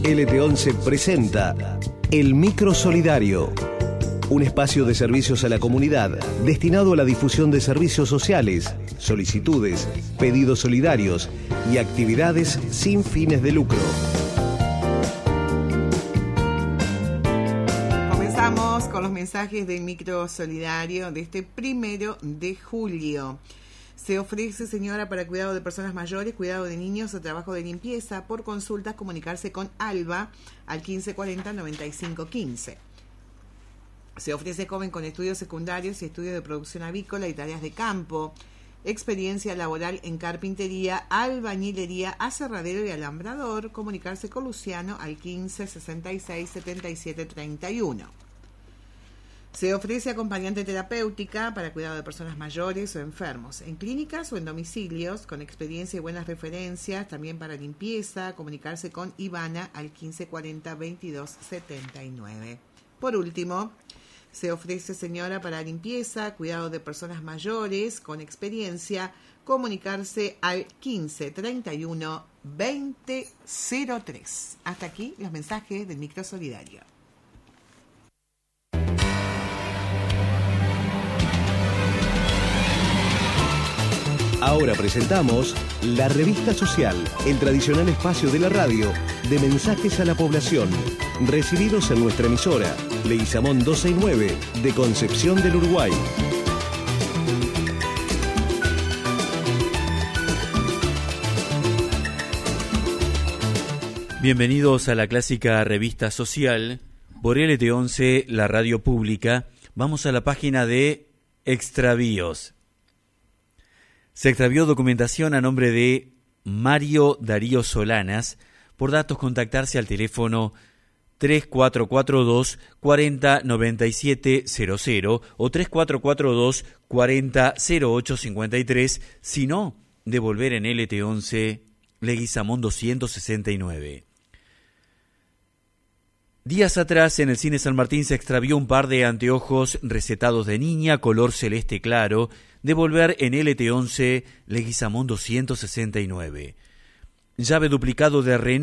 LT11 presenta El Micro Solidario, un espacio de servicios a la comunidad destinado a la difusión de servicios sociales, solicitudes, pedidos solidarios y actividades sin fines de lucro. Comenzamos con los mensajes del Micro Solidario de este 1 de julio. Se ofrece, señora, para cuidado de personas mayores, cuidado de niños o trabajo de limpieza. Por consultas, comunicarse con Alba al 1540-9515. Se ofrece joven con estudios secundarios y estudios de producción avícola y tareas de campo. Experiencia laboral en carpintería, albañilería, aserradero y alambrador. Comunicarse con Luciano al 1566-7731. Se ofrece acompañante terapéutica para cuidado de personas mayores o enfermos, en clínicas o en domicilios, con experiencia y buenas referencias, también para limpieza. Comunicarse con Ivana al 1540-2279. Por último, se ofrece, señora, para limpieza, cuidado de personas mayores, con experiencia. Comunicarse al 1531-2003. Hasta aquí los mensajes del Micro Solidario. Ahora presentamos La Revista Social, el tradicional espacio de la radio de mensajes a la población, recibidos en nuestra emisora, Leguizamón 269, de Concepción del Uruguay. Bienvenidos a la clásica Revista Social por LT11, la radio pública. Vamos a la página de Extravíos. Se extravió documentación a nombre de Mario Darío Solanas. Por datos, contactarse al teléfono 3442 40 97 00 o 3442 40 08 53. Si no, devolver en LT11 Leguizamón 269. Días atrás, en el Cine San Martín se extravió un par de anteojos recetados de niña, color celeste claro. Devolver en LT11 Leguizamón 269. Llave duplicado de Renault